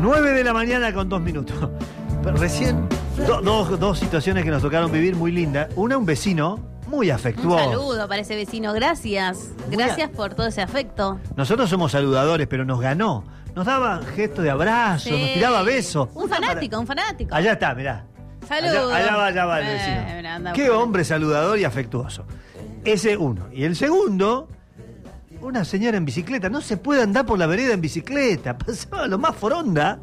9 de la mañana con 2 minutos. Pero recién, dos situaciones que nos tocaron vivir muy lindas. Una, un vecino muy afectuoso. Un saludo para ese vecino, gracias. Gracias por todo ese afecto. Nosotros somos saludadores, pero nos ganó. Nos daba gestos de abrazo, Sí. nos tiraba besos. Un fanático. Allá está, mirá. Saludos. Allá va el vecino. Qué hombre saludador y afectuoso. Ese uno. Y el segundo, una señora en bicicleta. No se puede andar por la vereda en bicicleta. Pasaba lo más foronda.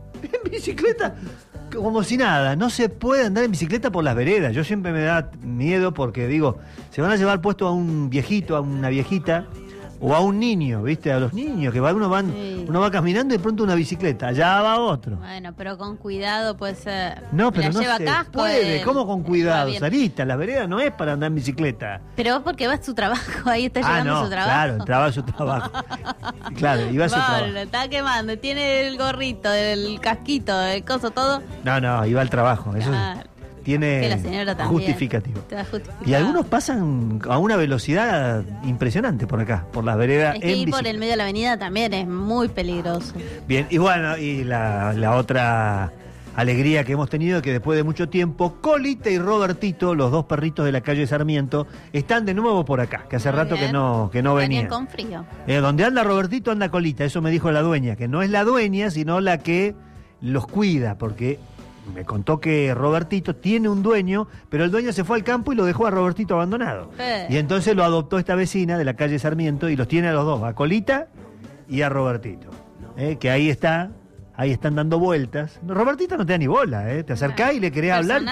En bicicleta, como si nada. No se puede andar en bicicleta por las veredas. Yo siempre me da miedo porque digo, se van a llevar puesto a un viejito, a una viejita, o a un niño, ¿viste? A los niños, que uno va caminando y de pronto una bicicleta, allá va otro. Bueno, pero con cuidado puede ser. No, pero la no lleva se casco, puede. ¿Cómo con cuidado, bien. Sarita? La vereda no es para andar en bicicleta. Pero vos porque va a su trabajo, ahí está llegando no, su trabajo. claro, entraba a su trabajo. Claro, iba a su trabajo. Está quemando, tiene el gorrito, el casquito, el coso, todo. No, iba al trabajo. Eso Claro. tiene Que la señora también. justificativo. Te va justificado. Y algunos pasan a una velocidad impresionante por acá, por las veredas. Es que ir por el medio de la avenida también es muy peligroso. Bien, y bueno, y la otra alegría que hemos tenido es que después de mucho tiempo, Colita y Robertito, los dos perritos de la calle Sarmiento, están de nuevo por acá, que hace Muy rato bien. que no Venían venían. con frío. Donde anda Robertito anda Colita, eso me dijo la dueña, que no es la dueña, sino la que los cuida, porque me contó que Robertito tiene un dueño, pero el dueño se fue al campo y lo dejó a Robertito abandonado. Y entonces lo adoptó esta vecina de la calle Sarmiento y los tiene a los dos, a Colita y a Robertito. Que ahí están dando vueltas. Robertito no te da ni bola, te acercás y le querés hablar,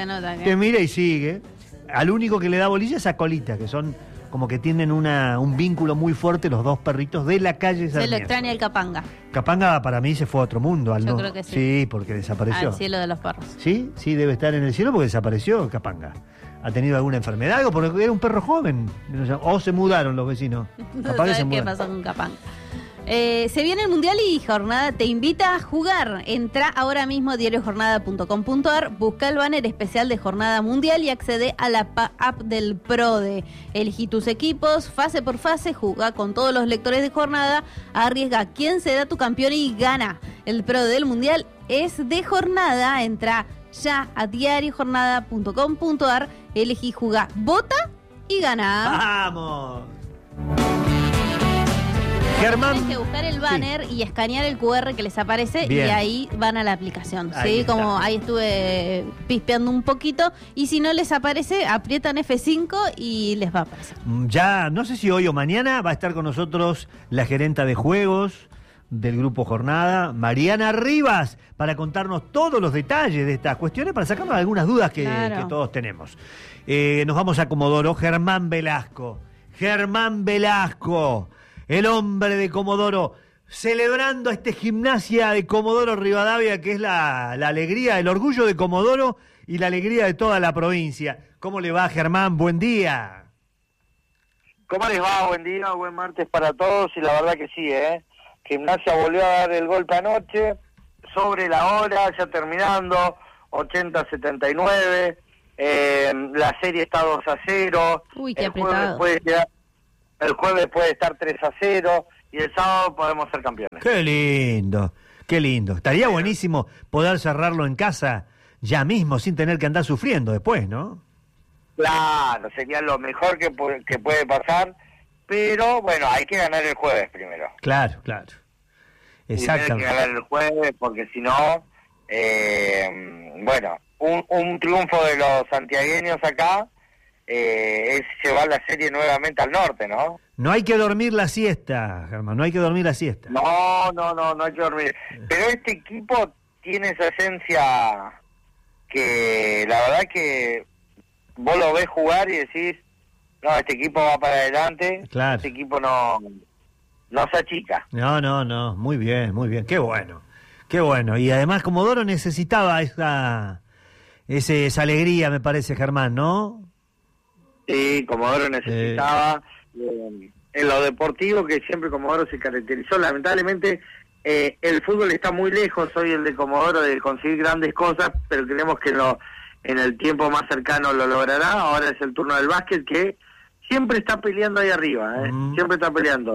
te mira y sigue. Al único que le da bolilla es a Colita, que son como que tienen un vínculo muy fuerte los dos perritos de la calle Sarmiento. Se lo extraña el Capanga. Capanga para mí se fue a otro mundo. Yo creo que sí. Sí, porque desapareció. Al cielo de los perros. Sí, debe estar en el cielo porque desapareció Capanga. ¿Ha tenido alguna enfermedad? Algo porque era un perro joven. O se mudaron los vecinos. No sabes qué pasó con Capanga. Se viene el Mundial y Jornada te invita a jugar. Entra ahora mismo a diariojornada.com.ar, busca el banner especial de Jornada Mundial y accede a la app del PRODE. Elegí tus equipos, fase por fase, juega con todos los lectores de Jornada, arriesga quién será tu campeón y gana. El PRODE del Mundial es de Jornada. Entra ya a diariojornada.com.ar, elegí jugar, vota y gana. ¡Vamos! Germán, tienes que buscar el banner y escanear el QR que les aparece. Bien. Y ahí van a la aplicación. Ahí ¿sí? está. Como ahí estuve pispeando un poquito. Y si no les aparece, aprietan F5 y les va a aparecer. ya no sé si hoy o mañana va a estar con nosotros la gerenta de juegos del Grupo Jornada, Mariana Rivas, para contarnos todos los detalles de estas cuestiones, para sacarnos algunas dudas que todos tenemos. Nos vamos a Comodoro. Germán Velasco, el hombre de Comodoro, celebrando esta Gimnasia de Comodoro Rivadavia, que es la alegría, el orgullo de Comodoro y la alegría de toda la provincia. ¿Cómo le va, Germán? Buen día. ¿Cómo les va? Buen día, buen martes para todos, y la verdad que sí, Gimnasia volvió a dar el golpe anoche, sobre la hora, ya terminando, 80-79, la serie está 2-0. Uy, qué apretado. El jueves puede estar 3-0 y el sábado podemos ser campeones. Qué lindo. Estaría buenísimo poder cerrarlo en casa ya mismo sin tener que andar sufriendo después, ¿no? Claro, sería lo mejor que puede pasar, pero bueno, hay que ganar el jueves primero. Claro. Exactamente. Hay que ganar el jueves porque si no, bueno, un triunfo de los santiagueños acá es llevar la serie nuevamente al norte, ¿no? No hay que dormir la siesta, Germán, no hay que dormir la siesta. No hay que dormir. Pero este equipo tiene esa esencia que la verdad que vos lo ves jugar y decís, no, este equipo va para adelante, claro. Este equipo no se achica. No, muy bien, qué bueno. Y además Comodoro necesitaba esa alegría, me parece, Germán, ¿no? Sí, Comodoro necesitaba, en lo deportivo, que siempre Comodoro se caracterizó. Lamentablemente el fútbol está muy lejos hoy, el de Comodoro, de conseguir grandes cosas, pero creemos que en el tiempo más cercano lo logrará. Ahora es el turno del básquet, que siempre está peleando ahí arriba, siempre está peleando.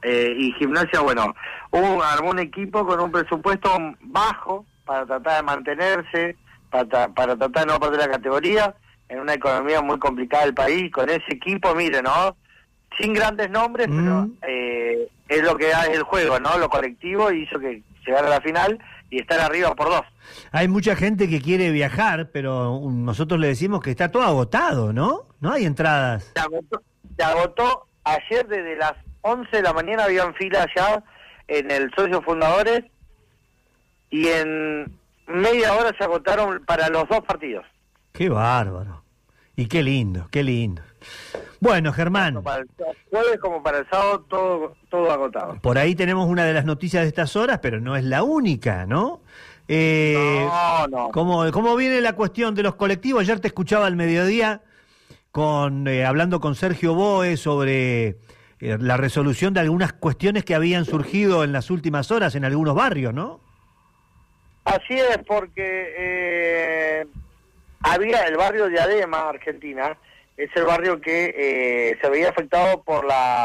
y Gimnasia, bueno, armó un equipo con un presupuesto bajo para tratar de mantenerse, para tratar de no perder la categoría, en una economía muy complicada del país, con ese equipo, mire, ¿no? Sin grandes nombres, pero es lo que da el juego, ¿no? Lo colectivo hizo que llegara a la final y estar arriba por 2. Hay mucha gente que quiere viajar, pero nosotros le decimos que está todo agotado, ¿no? No hay entradas. Se agotó ayer desde las 11 de la mañana, habían fila ya en el Socios Fundadores y en media hora se agotaron para los 2 partidos. Qué bárbaro. Y qué lindo, qué lindo. Bueno, Germán. Tanto para el jueves como para el sábado, todo agotado. Por ahí tenemos una de las noticias de estas horas, pero no es la única, ¿no? No. ¿Cómo viene la cuestión de los colectivos? Ayer te escuchaba al mediodía hablando con Sergio Boe sobre la resolución de algunas cuestiones que habían surgido en las últimas horas en algunos barrios, ¿no? Así es, porque había el barrio de Adema, Argentina, es el barrio que se veía afectado por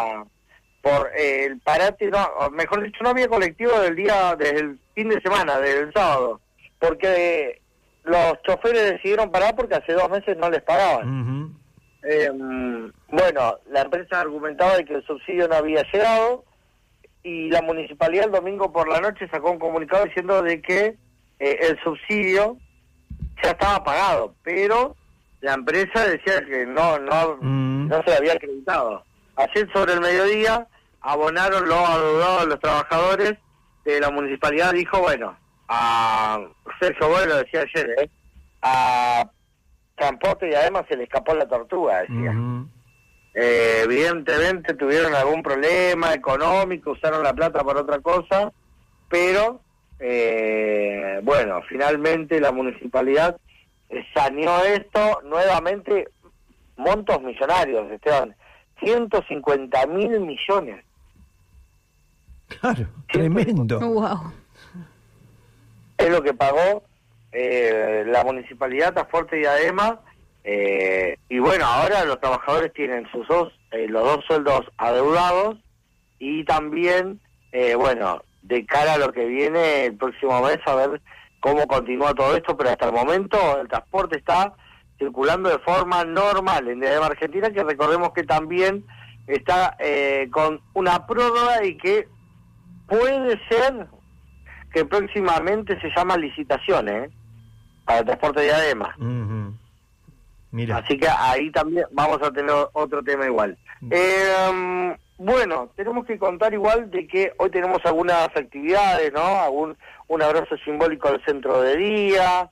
el parate, mejor dicho, no había colectivo desde el fin de semana, desde el sábado, porque los choferes decidieron parar porque hace 2 meses no les pagaban. Bueno, la empresa argumentaba de que el subsidio no había llegado y la municipalidad el domingo por la noche sacó un comunicado diciendo de que el subsidio ya estaba pagado, pero la empresa decía que no se le había acreditado. Ayer sobre el mediodía abonaron los trabajadores de la municipalidad, dijo, bueno, a Sergio Boe lo decía ayer, a Transporte y además se le escapó la tortuga, decía. Evidentemente tuvieron algún problema económico, usaron la plata para otra cosa, pero bueno, finalmente la municipalidad saneó esto nuevamente, montos millonarios, Esteban, 150.000 millones. Claro, tremendo. Wow. Es lo que pagó la municipalidad, Transporte y AEMA, y bueno, ahora los trabajadores tienen los 2 sueldos adeudados y también, bueno, de cara a lo que viene el próximo mes, a ver cómo continúa todo esto, pero hasta el momento el transporte está circulando de forma normal en AEMA Argentina, que recordemos que también está con una prórroga y que puede ser que próximamente se llama licitaciones para el transporte de AEMA. Mira. Así que ahí también vamos a tener otro tema igual. Bueno, tenemos que contar igual de que hoy tenemos algunas actividades, ¿no? Un abrazo simbólico al centro de día,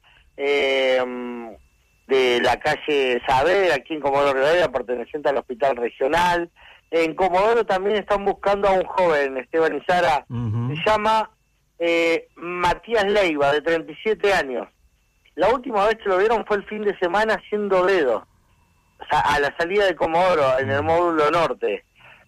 de la calle Saber, aquí en Comodoro Rivadavia, perteneciente al hospital regional. En Comodoro también están buscando a un joven, Esteban Izara, se llama Matías Leiva, de 37 años. La última vez que lo vieron fue el fin de semana haciendo dedo, o sea, a la salida de Comodoro, en el módulo norte.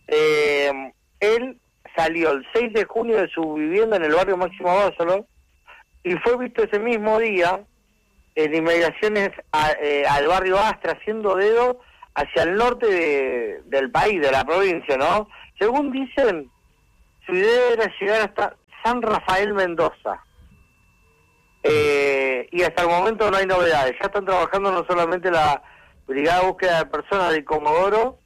Él salió el 6 de junio de su vivienda en el barrio Máximo Abasolo y fue visto ese mismo día en inmediaciones al barrio Astra haciendo dedo hacia el norte del país, de la provincia, ¿no? Según dicen, su idea era llegar hasta San Rafael Mendoza. Y hasta el momento no hay novedades. Ya están trabajando no solamente la Brigada de Búsqueda de Personas de Comodoro,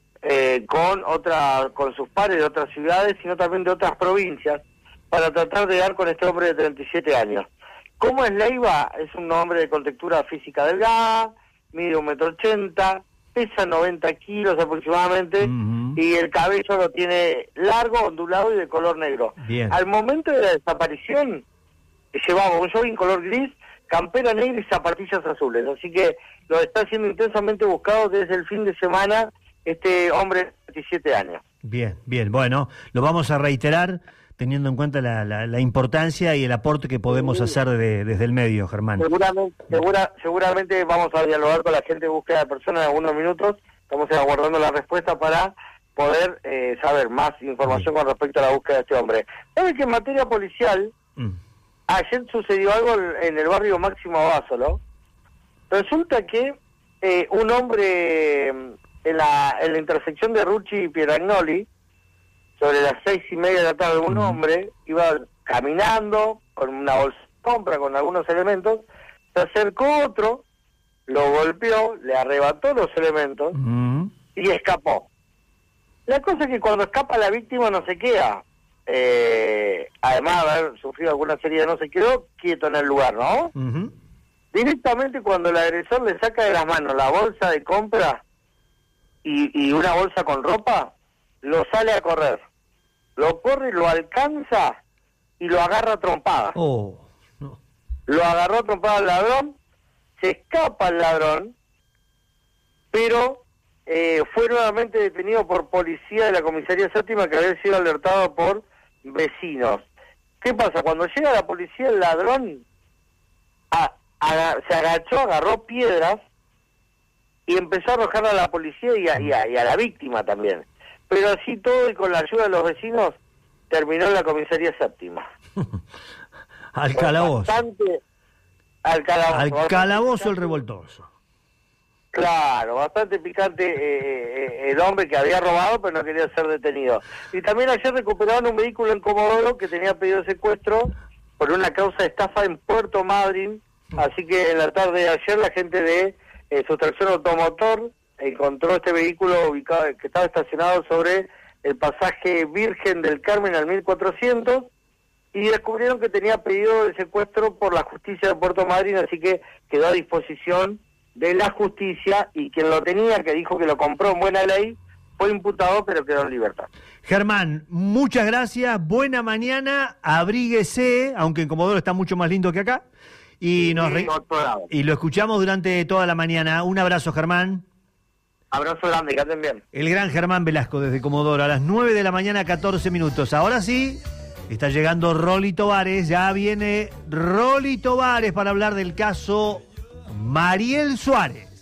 con sus pares de otras ciudades, sino también de otras provincias, para tratar de dar con este hombre de 37 años. ¿Cómo es Leiva? Es un hombre de contextura física delgada, mide 1,80 m, pesa 90 kilos aproximadamente, y el cabello lo tiene largo, ondulado y de color negro. Bien. Al momento de la desaparición, llevaba un jogging color gris, campera negra y zapatillas azules, así que lo está siendo intensamente buscado desde el fin de semana este hombre de 37 años. Bien, bien, bueno, lo vamos a reiterar teniendo en cuenta la importancia y el aporte que podemos hacer desde el medio, Germán. Seguramente vamos a dialogar con la gente de búsqueda de personas en algunos minutos, estamos aguardando la respuesta para poder saber más información con respecto a la búsqueda de este hombre. ¿Sabe que en materia policial, ayer sucedió algo en el barrio Máximo Abasolo? Resulta que un hombre en la intersección de Rucci y Pieragnoli, sobre las 6:30 de la tarde, un hombre iba caminando con una bolsa de compra, con algunos elementos, se acercó otro, lo golpeó, le arrebató los elementos y escapó. La cosa es que cuando escapa la víctima no se queda, además de haber sufrido alguna herida, no se quedó quieto en el lugar, ¿no? Directamente cuando el agresor le saca de las manos la bolsa de compra y una bolsa con ropa, lo sale a correr. Lo corre, lo alcanza y lo agarra a trompadas. Oh, no. Lo agarró a trompadas al ladrón, se escapa el ladrón, pero fue nuevamente detenido por policía de la comisaría séptima que había sido alertado por vecinos. ¿Qué pasa? Cuando llega la policía, el ladrón se agachó, agarró piedras y empezó a arrojar a la policía y a la víctima también. Pero así todo y con la ayuda de los vecinos terminó en la comisaría séptima. Al calabozo. Al calabozo. Al calabozo el revoltoso. Claro, bastante picante el hombre que había robado pero no quería ser detenido. Y también ayer recuperaron un vehículo en Comodoro que tenía pedido de secuestro por una causa de estafa en Puerto Madryn. Así que en la tarde de ayer la gente de Sustracción Automotor encontró este vehículo ubicado, que estaba estacionado sobre el pasaje Virgen del Carmen al 1400 y descubrieron que tenía pedido de secuestro por la justicia de Puerto Madryn, así que quedó a disposición de la justicia y quien lo tenía, que dijo que lo compró en buena ley, fue imputado pero quedó en libertad. Germán, muchas gracias, buena mañana, abríguese, aunque en Comodoro está mucho más lindo que acá, y lo escuchamos durante toda la mañana. Un abrazo, Germán. Abrazo grande, que anden bien. El gran Germán Velasco desde Comodoro, a las 9 de la mañana, 14 minutos. Ahora sí, está llegando Rolly Tovares, ya viene Rolly Tovares para hablar del caso Mariel Suárez.